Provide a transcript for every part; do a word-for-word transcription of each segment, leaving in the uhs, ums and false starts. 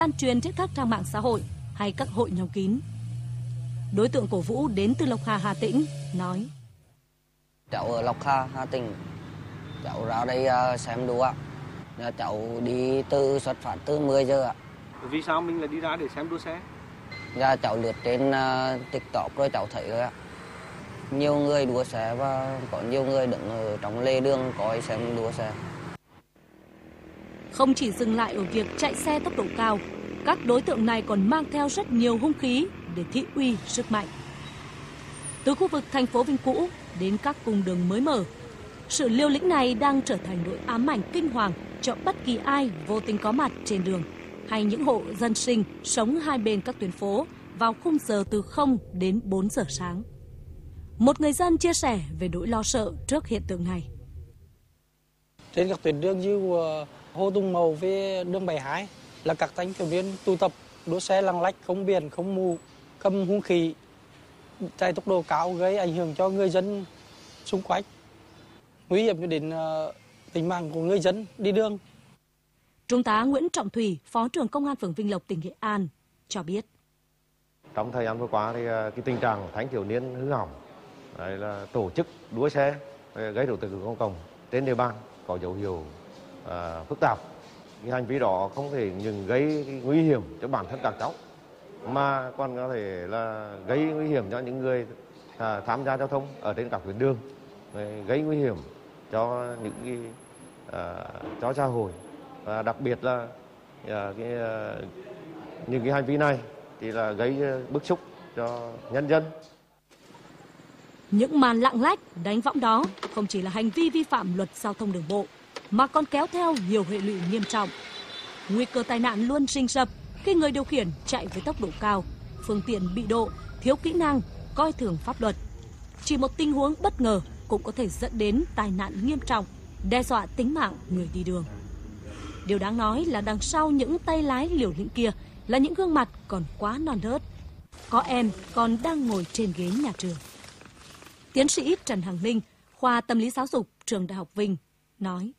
lan truyền trên các trang mạng xã hội hay các hội nhóm kín. Đối tượng cổ vũ đến từ Lộc Hà, Hà Tĩnh nói: Cháu ở Lộc Hà, Hà Tĩnh, cháu ra đây xem đua. Cháu đi từ xuất phát từ mười giờ ạ. Vì sao mình lại đi ra để xem đua xe? Dạ cháu lướt trên uh, TikTok rồi cháu thấy rồi ạ. Nhiều người đua xe và có nhiều người đứng ở trong lề đường coi xem đua xe. Không chỉ dừng lại ở việc chạy xe tốc độ cao, các đối tượng này còn mang theo rất nhiều hung khí để thị uy sức mạnh. Từ khu vực thành phố Vinh cũ đến các cung đường mới mở, sự liều lĩnh này đang trở thành nỗi ám ảnh kinh hoàng cho bất kỳ ai vô tình có mặt trên đường hay những hộ dân sinh sống hai bên các tuyến phố vào khung giờ từ không đến bốn giờ sáng. Một người dân chia sẻ về nỗi lo sợ trước hiện tượng này. Trên các tuyến đường như Hồ Tùng Mậu với đường bảy mươi hai là các thanh thiếu niên tụ tập đua xe lạng lách, không biển, không mũ, cầm hung khí, chạy tốc độ cao gây ảnh hưởng cho người dân xung quanh, nguy hiểm đến uh, tính mạng của người dân đi đường. Trung tá Nguyễn Trọng Thủy, Phó trưởng Công an phường Vinh Lộc, tỉnh Nghệ An cho biết: Trong thời gian vừa qua thì cái tình trạng thanh thiếu niên hư hỏng, đấy là tổ chức đua xe gây rối trật tự công cộng trên địa bàn có dấu hiệu à, phức tạp. Cái hành vi đó không thể những gây nguy hiểm cho bản thân các cháu, mà còn có thể là gây nguy hiểm cho những người à, tham gia giao thông ở trên các tuyến đường, gây nguy hiểm cho những cái à, cho xã hội, và đặc biệt là à, cái, à, những cái hành vi này thì là gây bức xúc cho nhân dân. Những màn lạng lách, đánh võng đó không chỉ là hành vi vi phạm luật giao thông đường bộ, mà còn kéo theo nhiều hệ lụy nghiêm trọng. Nguy cơ tai nạn luôn rình rập khi người điều khiển chạy với tốc độ cao, phương tiện bị độ, thiếu kỹ năng, coi thường pháp luật. Chỉ một tình huống bất ngờ cũng có thể dẫn đến tai nạn nghiêm trọng, đe dọa tính mạng người đi đường. Điều đáng nói là đằng sau những tay lái liều lĩnh kia là những gương mặt còn quá non nớt. Có em còn đang ngồi trên ghế nhà trường. Tiến sĩ Trần Hằng Linh, khoa tâm lý giáo dục, trường Đại học Vinh nói: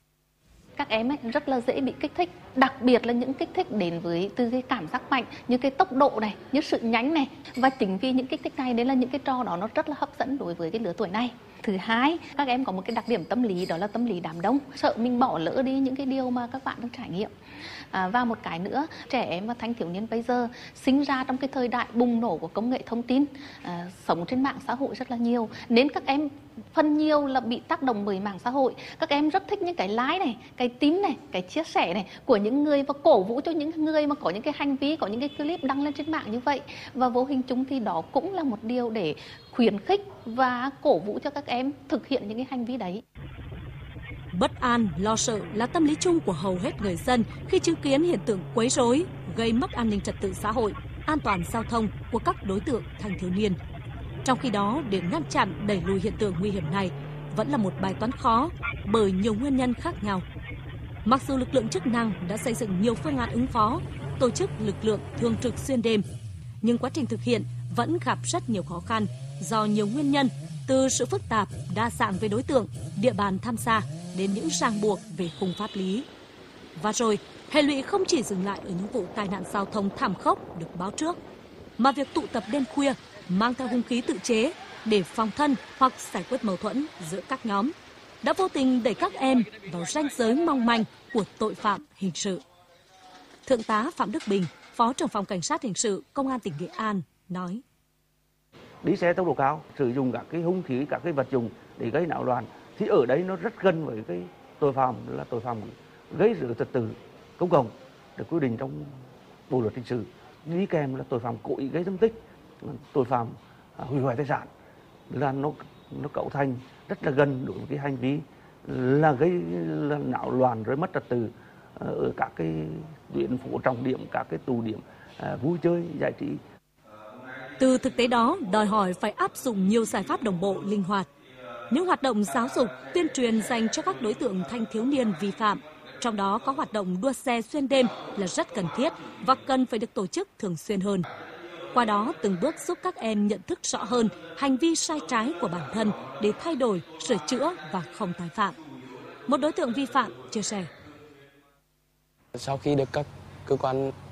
Các em ấy rất là dễ bị kích thích, đặc biệt là những kích thích đến với từ cái cảm giác mạnh, như cái tốc độ này, như sự nhánh này, và chính vì những kích thích này đấy là những cái trò đó nó rất là hấp dẫn đối với cái lứa tuổi này. Thứ hai, các em có một cái đặc điểm tâm lý, đó là tâm lý đám đông, sợ mình bỏ lỡ đi những cái điều mà các bạn đang trải nghiệm. À, và một cái nữa, trẻ em và thanh thiếu niên bây giờ sinh ra trong cái thời đại bùng nổ của công nghệ thông tin, à, sống trên mạng xã hội rất là nhiều, nên các em phần nhiều là bị tác động bởi mạng xã hội. Các em rất thích những cái like này, cái tín này, cái chia sẻ này của những người, và cổ vũ cho những người mà có những cái hành vi, có những cái clip đăng lên trên mạng như vậy. Và vô hình chung thì đó cũng là một điều để khuyến khích và cổ vũ cho các em thực hiện những cái hành vi đấy. Bất an, lo sợ là tâm lý chung của hầu hết người dân khi chứng kiến hiện tượng quấy rối, gây mất an ninh trật tự xã hội, an toàn giao thông của các đối tượng thanh thiếu niên. Trong khi đó, để ngăn chặn đẩy lùi hiện tượng nguy hiểm này vẫn là một bài toán khó bởi nhiều nguyên nhân khác nhau. Mặc dù lực lượng chức năng đã xây dựng nhiều phương án ứng phó, tổ chức lực lượng thường trực xuyên đêm, nhưng quá trình thực hiện vẫn gặp rất nhiều khó khăn do nhiều nguyên nhân, từ sự phức tạp, đa dạng về đối tượng, địa bàn tham gia đến những ràng buộc về khung pháp lý. Và rồi, hệ lụy không chỉ dừng lại ở những vụ tai nạn giao thông thảm khốc được báo trước, mà việc tụ tập đêm khuya mang theo hung khí tự chế để phòng thân hoặc giải quyết mâu thuẫn giữa các nhóm đã vô tình đẩy các em vào ranh giới mong manh của tội phạm hình sự. Thượng tá Phạm Đức Bình, Phó trưởng phòng Cảnh sát hình sự Công an tỉnh Nghệ An nói: Đi xe tốc độ cao, sử dụng các cái hung khí, các cái vật dụng để gây náo loạn thì ở đây nó rất gần với cái tội phạm là tội phạm gây rối trật tự công cộng được quy định trong bộ luật hình sự, đi kèm là tội phạm cố ý gây thương tích, tội phạm hủy hoại tài sản, là nó nó cấu thành rất là gần đối với cái hành vi là gây là náo loạn rồi mất trật tự ở các cái tuyến phố trọng điểm, các cái tụ điểm à, vui chơi giải trí. Từ thực tế đó đòi hỏi phải áp dụng nhiều giải pháp đồng bộ, linh hoạt. Những hoạt động giáo dục, tuyên truyền dành cho các đối tượng thanh thiếu niên vi phạm, trong đó có hoạt động đua xe xuyên đêm là rất cần thiết và cần phải được tổ chức thường xuyên hơn. Qua đó từng bước giúp các em nhận thức rõ hơn hành vi sai trái của bản thân để thay đổi, sửa chữa và không tái phạm. Một đối tượng vi phạm chia sẻ: Sau khi được các cơ quan